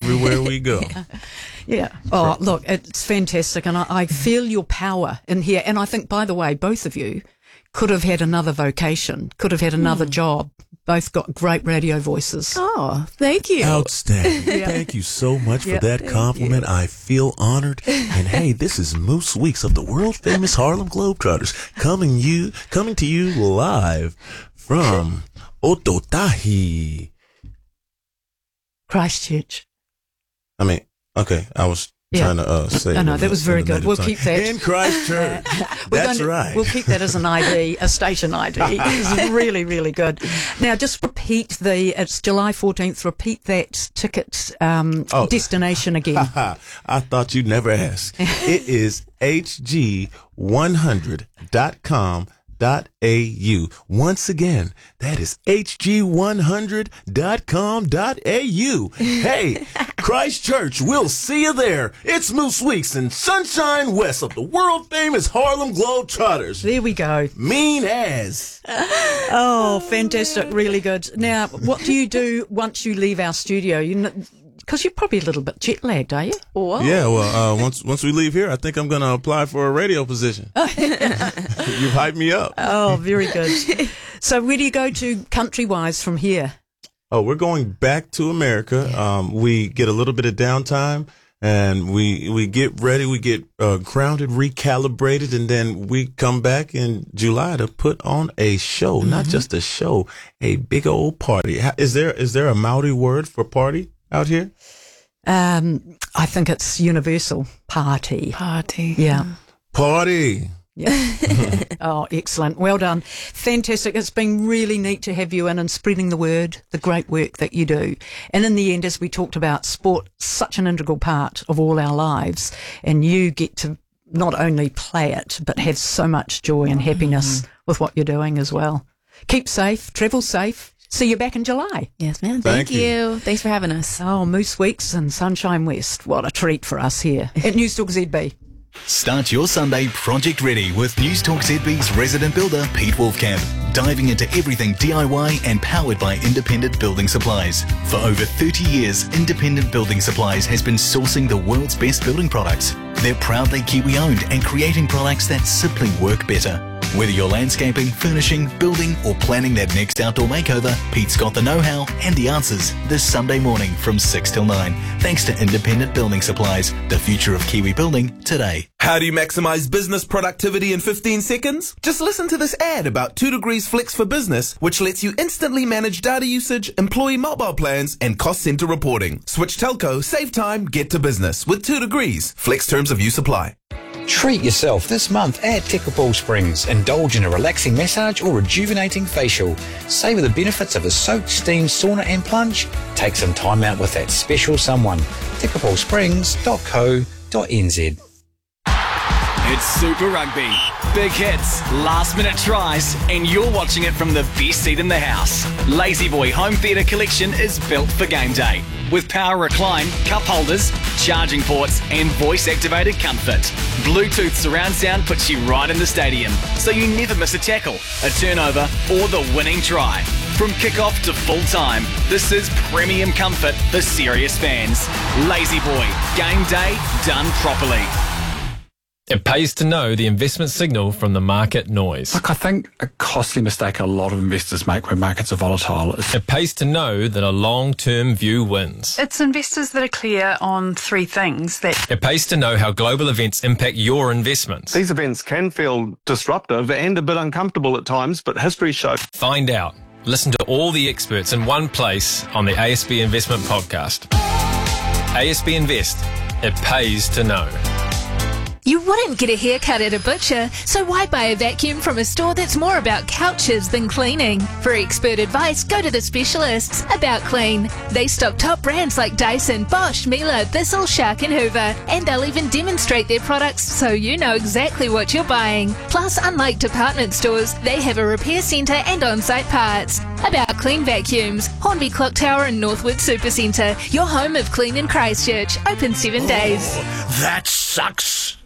everywhere we go. Yeah. Oh, look, it's fantastic. And I feel your power in here. And I think, by the way, both of you could have had another vocation, could have had another job. Both got great radio voices. Oh, thank you. Outstanding. Thank you so much for that compliment. I feel honored. And hey, this is Moose Weeks of the world famous Harlem Globetrotters coming to you live from Ototahi. Christchurch. I mean, okay, I was trying to say. No, that was very good. We'll keep that. In Christchurch. That's right. We'll keep that as an ID, a station ID. It's really, really good. Now, just repeat it's July 14th. Repeat that ticket destination again. I thought you'd never ask. It is hg100.com.au. Once again, that is hg100.com.au. Hey, Christchurch, we'll see you there. It's Moose Weeks in Sunshine West of the world famous Harlem Globetrotters. There we go. Mean as. Oh, fantastic. Really good. Now, what do you do once you leave our studio? Because you're probably a little bit jet lagged, are you? Or? Yeah, well, once we leave here, I think I'm going to apply for a radio position. You've hyped me up. Oh, very good. So where do you go to country-wise from here? Oh, we're going back to America. We get a little bit of downtime, and we get ready. We get grounded, recalibrated, and then we come back in July to put on a show. Not just a show, a big old party. Is there a Maori word for party out here? I think it's universal. Party. Yeah. Party. Yeah. Oh, excellent. Well done. Fantastic. It's been really neat to have you in and spreading the word, the great work that you do. And in the end, as we talked about, sport, such an integral part of all our lives. And you get to not only play it, but have so much joy and happiness with what you're doing as well. Keep safe, travel safe. See you back in July. Yes, ma'am. Thank you. Thanks for having us. Oh, Moose Weeks and Sunshine West. What a treat for us here at Newstalk ZB. Start your Sunday project ready with Newstalk ZB's resident builder, Pete Wolfcamp. Diving into everything DIY and powered by Independent Building Supplies. For over 30 years, Independent Building Supplies has been sourcing the world's best building products. They're proudly Kiwi-owned and creating products that simply work better. Whether you're landscaping, furnishing, building, or planning that next outdoor makeover, Pete's got the know-how and the answers this Sunday morning from 6 till 9. Thanks to Independent Building Supplies, the future of Kiwi building today. How do you maximize business productivity in 15 seconds? Just listen to this ad about 2 Degrees Flex for Business, which lets you instantly manage data usage, employee mobile plans, and cost center reporting. Switch telco, save time, get to business with 2 Degrees. Flex terms of use apply. Treat yourself this month at Tekapō Springs. Indulge in a relaxing massage or rejuvenating facial. Savour the benefits of a soak, steam, sauna and plunge. Take some time out with that special someone. tekapōsprings.co.nz. It's Super Rugby. Big hits, last minute tries, and you're watching it from the best seat in the house. Lazy Boy Home Theatre Collection is built for game day. With power recline, cup holders, charging ports, and voice-activated comfort. Bluetooth surround sound puts you right in the stadium, so you never miss a tackle, a turnover, or the winning try. From kick-off to full-time, this is premium comfort for serious fans. Lazy Boy, game day done properly. It pays to know the investment signal from the market noise. Look, I think a costly mistake a lot of investors make when markets are volatile is... It pays to know that a long-term view wins. It's investors that are clear on 3 things that... It pays to know how global events impact your investments. These events can feel disruptive and a bit uncomfortable at times, but history shows... Find out. Listen to all the experts in one place on the ASB Investment Podcast. ASB Invest. It pays to know. You wouldn't get a haircut at a butcher, so why buy a vacuum from a store that's more about couches than cleaning? For expert advice, go to the specialists About Clean. They stock top brands like Dyson, Bosch, Miele, Thistle, Shark and Hoover, and they'll even demonstrate their products so you know exactly what you're buying. Plus, unlike department stores, they have a repair centre and on-site parts. About Clean Vacuums, Hornby Clock Tower and Northwood Supercentre, your home of clean in Christchurch, open 7 days. That sucks.